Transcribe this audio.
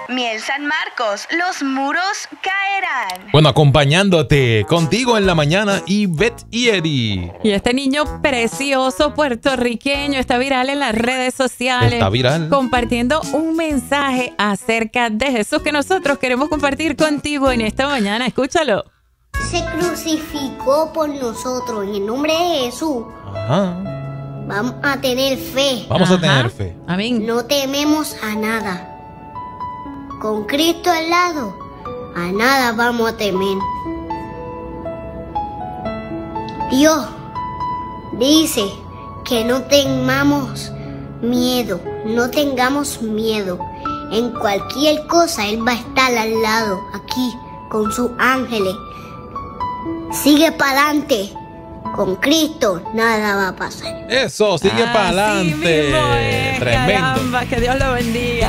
Miel San Marcos, los muros caerán. Bueno, acompañándote contigo en la mañana, Ivette y Eddie. Y este niño precioso puertorriqueño está viral en las redes sociales. Está viral. Compartiendo un mensaje acerca de Jesús que nosotros queremos compartir contigo en esta mañana. Escúchalo. Se crucificó por nosotros en el nombre de Jesús. Ajá. Vamos a tener fe. Vamos a tener fe. Amén. No tememos a nada. Con Cristo al lado, a nada vamos a temer. Dios dice que no tengamos miedo, no tengamos miedo. En cualquier cosa Él va a estar al lado, aquí, con sus ángeles. Sigue para adelante. Con Cristo nada va a pasar. Eso, sigue para Así adelante. mismo es, Tremendo. caramba, que Dios lo bendiga.